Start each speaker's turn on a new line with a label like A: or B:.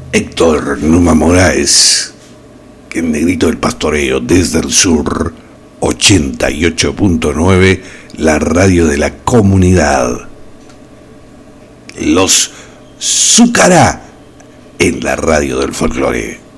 A: Héctor Numa Moraes, que en Negrito del Pastoreo, desde el sur, 88.9, la radio de la comunidad. Los Zúcara en la radio del folclore.